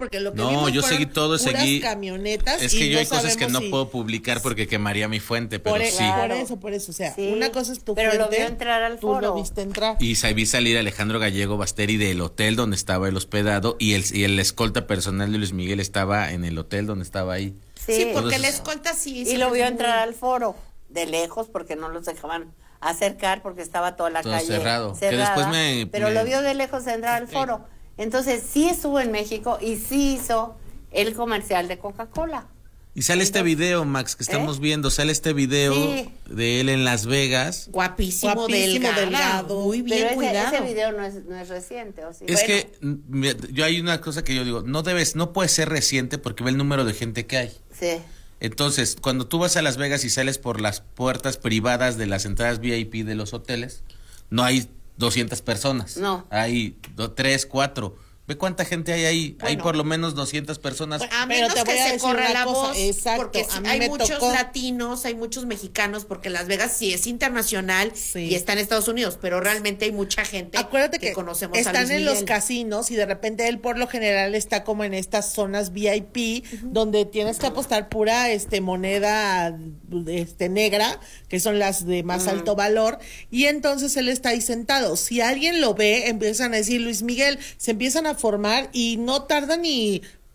porque lo que No, vimos yo fueron seguí todo, puras seguí camionetas. Es que y yo hay cosas que no si... puedo publicar porque quemaría mi fuente, pero sí. Por eso, o sea, Sí, una cosa es tu pero fuente, lo vio entrar al tú foro. lo viste entrar. Y vi salir a Alejandro Gallego Basteri del hotel donde estaba el hospedado y el escolta personal de Luis Miguel estaba en el hotel donde estaba ahí. Sí, porque Entonces, la escolta sí. Y lo vio entrar al foro, de lejos, porque no los dejaban acercar, porque estaba toda la todo calle cerrado. cerrada. Que después pero lo vio de lejos entrar al foro. Entonces sí estuvo en México y sí hizo el comercial de Coca-Cola. Y sale este video, Max, que estamos viendo, sale este video de él en Las Vegas. Guapísimo, delgado, muy bien pero cuidado. ese video no es reciente, ¿o sí? Es que mira, yo hay una cosa que yo digo, no puede ser reciente porque ve el número de gente que hay. Sí. Entonces, cuando tú vas a Las Vegas y sales por las puertas privadas de las entradas VIP de los hoteles, no hay 200 personas. No. Hay 3, 4. Ve cuánta gente hay ahí. Bueno. Hay por lo menos 200 personas. A Pero menos te voy que a se decir corra una la cosa, voz, exacto, porque a mí hay me muchos tocó. latinos, hay muchos mexicanos, porque Las Vegas sí es internacional y está en Estados Unidos, pero realmente hay mucha gente. Acuérdate que conocemos a están Luis en los Miguel. casinos y de repente él por lo general está como en estas zonas VIP donde tienes que apostar pura moneda negra, que son las de más alto valor, y entonces él está ahí sentado. Si alguien lo ve, empiezan a decir Luis Miguel, se empiezan a formar y no tardan ni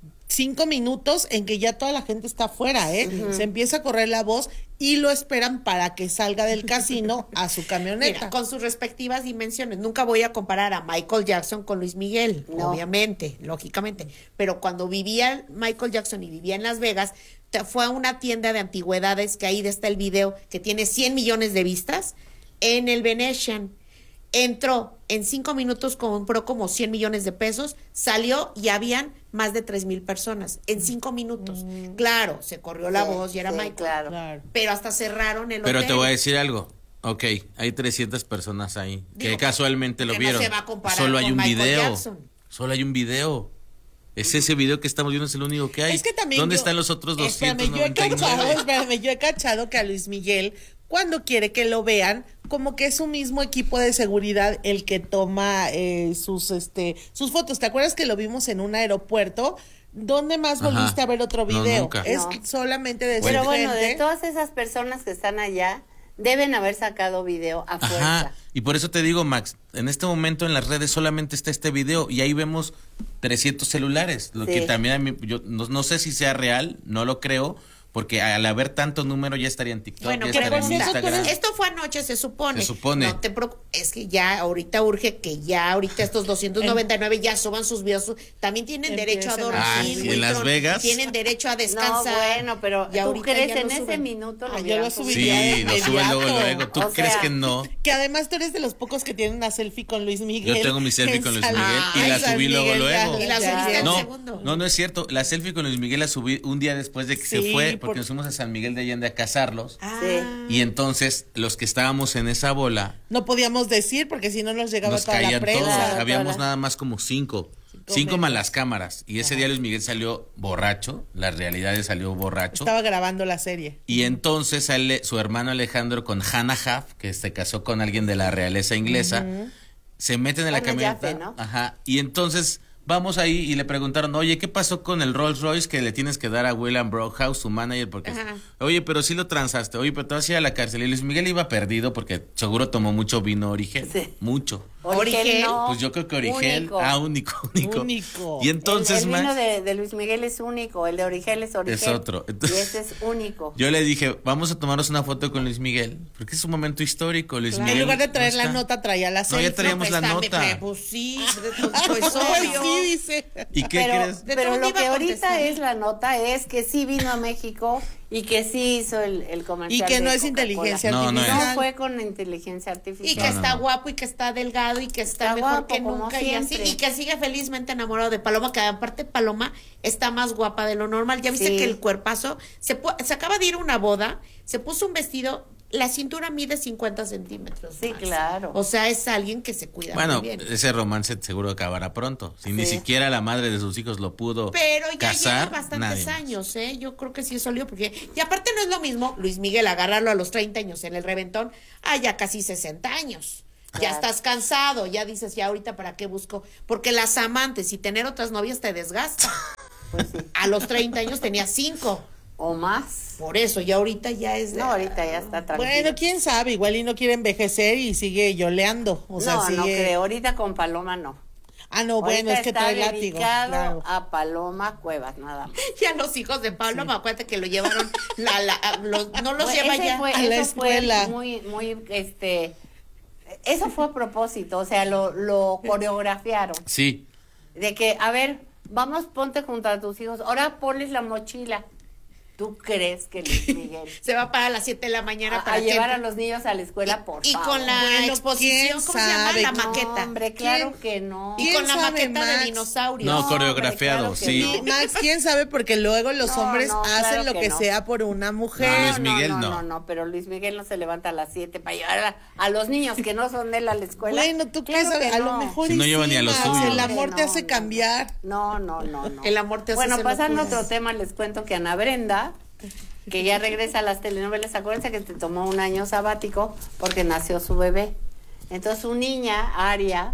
5 minutos en que ya toda la gente está afuera, se empieza a correr la voz y lo esperan para que salga del casino a su camioneta. Mira, con sus respectivas dimensiones. Nunca voy a comparar a Michael Jackson con Luis Miguel, obviamente, lógicamente. Pero cuando vivía Michael Jackson y vivía en Las Vegas, fue a una tienda de antigüedades que ahí está el video que tiene 100 millones de vistas en el Venetian. Entró, en 5 minutos compró como 100 millones de pesos, salió y habían más de 3,000 personas en 5 minutos. Claro, se corrió la voz y era Michael. Claro. Pero hasta cerraron el hotel. Pero te voy a decir algo. Ok, hay 300 personas ahí que casualmente lo que vieron. No se va a comparar Solo hay con un Michael video. Jackson. Solo hay un video. Es ese video que estamos viendo, es el único que hay. Es que también ¿Dónde están los otros 299? Yo he cachado que a Luis Miguel, cuando quiere que lo vean, como que es su mismo equipo de seguridad el que toma sus fotos. ¿Te acuerdas que lo vimos en un aeropuerto? ¿Dónde más volviste a ver otro video? Nunca. Es No. solamente de Pero su bueno, de gente. todas esas personas que están allá, deben haber sacado video a fuerza. Ajá, y por eso te digo, Max, en este momento en las redes solamente está este video y ahí vemos 300 celulares, lo que también a mí, yo no sé si sea real, no lo creo, porque al haber tanto número ya estaría en TikTok, Bueno, ya que estaría en Instagram. esto fue anoche, se supone. Se supone. No te es que ya ahorita urge que ya ahorita estos 299 ya suban sus videos. También tienen derecho a dormir. ¿y en Las Vegas? Tienen derecho a No, descansar. bueno, pero Y ¿tú ahorita crees ya en lo ese suben. minuto? Ah, Lo yo lo hubieran subiría Sí, lo sube luego. ¿Tú O crees sea, que no? Que además tú eres de los pocos que tienen una selfie con Luis Miguel. Yo tengo mi selfie con Luis En Miguel y Ay, la San subí Miguel, luego. Y la subiste No, al segundo. no es cierto. La selfie con Luis Miguel la subí un día después de que se Sí, fue, porque nos fuimos a San Miguel de Allende a casarlos. Sí. Y entonces los que estábamos en esa bola No podíamos decir porque si no nos llegaba nos toda la caían prensa. todos. Habíamos toda. nada más como 5. 5 más las cámaras. Y ese día Luis Miguel salió borracho. La realidad es salió borracho. Estaba grabando la serie. Y entonces sale su hermano Alejandro con Hannah Huff, que se casó con alguien de la realeza inglesa. Se meten en la Hannah camioneta. Jaffe, ¿no? Ajá. Y entonces vamos ahí y le preguntaron, oye, ¿qué pasó con el Rolls Royce que le tienes que dar a William Brockhouse, su manager? Porque, oye, pero sí lo transaste, oye, pero te vas a ir a la cárcel. Y Luis Miguel iba perdido porque seguro tomó mucho vino Origel. Sí. Mucho. Origel no. Pues yo creo que Origel. Único. Único. Y entonces, el vino Max, de Luis Miguel es único, el de Origel es Origel. es otro. Entonces, y ese es único. yo le dije, vamos a tomarnos una foto con Luis Miguel, porque es un momento histórico. Luis Miguel En lugar de no traer la está. nota, traía la No, selfie. ya traíamos la nota. Pues sí, pues Ay, obvio. sí, dice. ¿Y qué crees? ¿De Pero dónde lo iba a que ahorita contestar? es la nota es que sí vino a México y que sí hizo el comercial. Y que no de es Coca-Cola. inteligencia No, no artificial. No fue con inteligencia artificial. Y que está guapo y que está delgado y que está mejor guapo, que como nunca y así, siempre. y que sigue felizmente enamorado de Paloma, que aparte Paloma está más guapa de lo normal. Ya viste Sí. que el cuerpazo se acaba de ir a una boda, se puso un vestido, la cintura mide 50 centímetros. Sí, más. claro. O sea, es alguien que se cuida Bueno, muy bien. ese romance seguro acabará pronto. Si ni Sí. siquiera la madre de sus hijos lo pudo Pero ya casar, lleva bastantes nadie más. años, ¿eh? Yo creo que sí eso lío, porque... Y aparte no es lo mismo Luis Miguel agarrarlo a los 30 años en el reventón, ya casi 60 años. Ya Claro. estás cansado, ya dices, ya ahorita para qué busco. Porque las amantes y tener otras novias te desgasta. Pues sí. A los 30 años tenía 5. O más. Por eso, ya ahorita ya es de... No, ahorita ya está tranquilo. Bueno, quién sabe, igual y no quiere envejecer y sigue yoleando. O sea, no, sigue... no creo. Ahorita con Paloma no. Ah, no, bueno, Ahorita es que está trae látigo. dedicado Claro. a Paloma Cuevas, nada más. Ya los hijos de Pablo, me acuerdo que lo llevaron, no los lleva Ese ya fue, a la eso fue escuela. muy, eso fue a propósito, o sea, lo coreografiaron. Sí. De que, a ver, vamos, ponte junto a tus hijos, ahora ponles la mochila. ¿Tú crees que Luis Miguel Se va para las 7 de la mañana a para llevar que... a los niños a la escuela, por y favor? con la Bueno, exposición, ¿quién ¿cómo se llama? sabe? La No, maqueta. Hombre, claro ¿Quién? que no. Y ¿Quién con la sabe, maqueta de Max? dinosaurios. No, hombre, coreografiado, claro que sí. no. Max, quién sabe, porque luego los No, hombres no, hacen claro lo que que no. sea por una mujer. No, Luis Miguel no. No, pero Luis Miguel no se levanta a las 7 para llevar a los niños que no son de él a la escuela. Bueno, tú Claro crees, que a no. lo mejor Si no y lleva sí, ni a los Max, suyos. el amor te No, hace no, cambiar. No. El amor te hace Bueno, hacer pasando a locuras. otro tema, les cuento que Ana Brenda, que ya regresa a las telenovelas, acuérdense que te tomó un año sabático porque nació su bebé. Entonces su niña, Aria,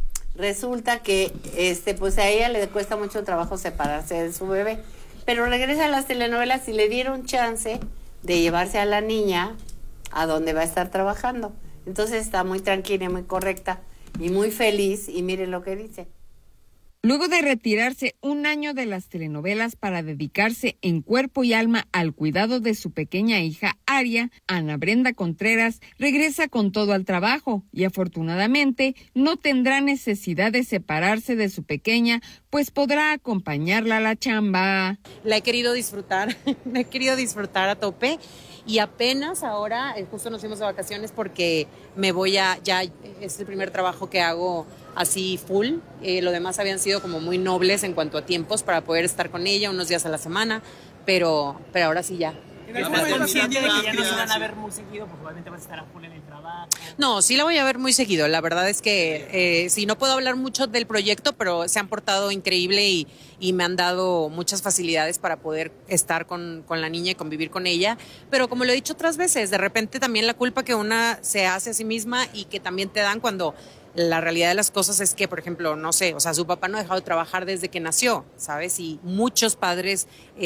resulta que pues a ella le cuesta mucho trabajo separarse de su bebé, pero regresa a las telenovelas y le dieron chance de llevarse a la niña a donde va a estar trabajando. Entonces está muy tranquila y muy correcta y muy feliz, y miren lo que dice. Luego de retirarse un año de las telenovelas para dedicarse en cuerpo y alma al cuidado de su pequeña hija Aria, Ana Brenda Contreras regresa con todo al trabajo y afortunadamente no tendrá necesidad de separarse de su pequeña, pues podrá acompañarla a la chamba. La he querido disfrutar, la he querido disfrutar a tope. Y apenas ahora, justo nos fuimos de vacaciones porque me voy ya es el primer trabajo que hago así full. Lo demás habían sido como muy nobles en cuanto a tiempos para poder estar con ella unos días a la semana, pero ahora sí ya. ¿Estás consciente de que ya no se van a ver muy seguido? Porque probablemente vas a estar a full en el trabajo. No, sí la voy a ver muy seguido. La verdad es que sí, no puedo hablar mucho del proyecto, pero se han portado increíble y me han dado muchas facilidades para poder estar con la niña y convivir con ella. Pero como lo he dicho otras veces, de repente también la culpa que una se hace a sí misma y que también te dan cuando la realidad de las cosas es que, por ejemplo, no sé, o sea, su papá no ha dejado de trabajar desde que nació, ¿sabes? Y muchos padres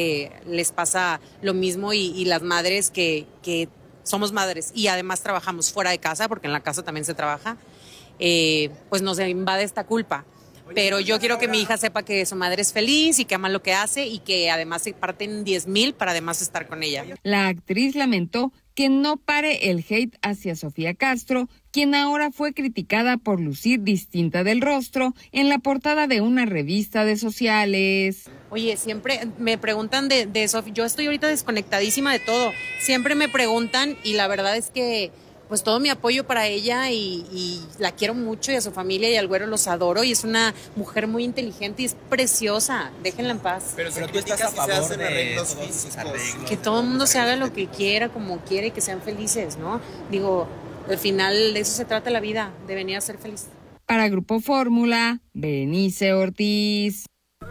les pasa lo mismo y las madres que somos madres y además trabajamos fuera de casa, porque en la casa también se trabaja, pues nos invade esta culpa. Pero yo quiero que mi hija sepa que su madre es feliz y que ama lo que hace y que además se parten 10,000 para además estar con ella. La actriz lamentó que no pare el hate hacia Sofía Castro, quien ahora fue criticada por lucir distinta del rostro en la portada de una revista de sociales. Oye, siempre me preguntan de Sofía, yo estoy ahorita desconectadísima de todo, siempre me preguntan y la verdad es que pues todo mi apoyo para ella y la quiero mucho y a su familia y al güero los adoro y es una mujer muy inteligente y es preciosa, déjenla en paz. Pero tú estás a favor de arreglos físicos. Que todo el mundo se haga lo que quiera, como quiere y que sean felices, ¿no? Digo, al final de eso se trata la vida, de venir a ser feliz. Para Grupo Fórmula, Berenice Ortiz.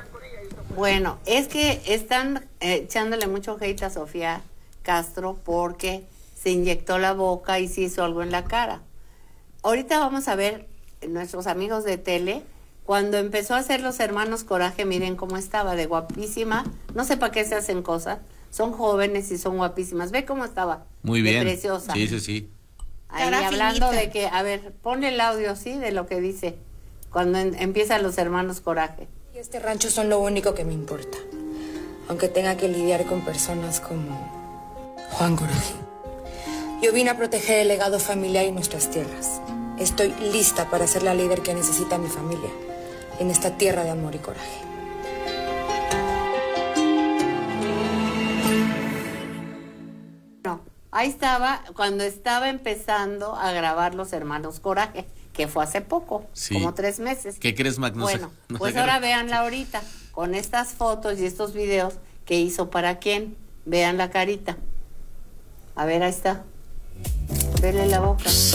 Bueno, es que están echándole mucho hate a Sofía Castro porque se inyectó la boca y se hizo algo en la cara. Ahorita vamos a ver nuestros amigos de tele, cuando empezó a hacer Los Hermanos Coraje, miren cómo estaba, de guapísima. No sé para qué se hacen cosas, son jóvenes y son guapísimas. Ve cómo estaba. Muy de bien. preciosa. Sí. Ahí Cara hablando finita. de que, a ver, ponle el audio, sí, de lo que dice, cuando empiezan Los Hermanos Coraje. Este rancho son lo único que me importa, aunque tenga que lidiar con personas como Juan Coraje. Yo vine a proteger el legado familiar y nuestras tierras. Estoy lista para ser la líder que necesita mi familia en esta tierra de amor y coraje. No, ahí estaba, cuando estaba empezando a grabar Los Hermanos Coraje, que fue hace poco, Sí. como 3 meses. ¿Qué crees, Mac? No sé- Bueno, no pues sé ahora qué- véanla ahorita, con estas fotos y estos videos que hizo para quién. Vean la carita. A ver, ahí está. Vele la boca.